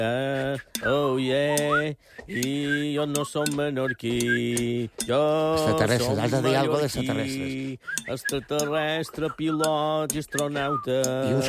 Oh yeah, i jo no som menorquí. Jo Extraterrestres, som has de dir alguna cosa mallorquí. d'extraterrestres. Extraterrestre, pilots i astronauta. I uns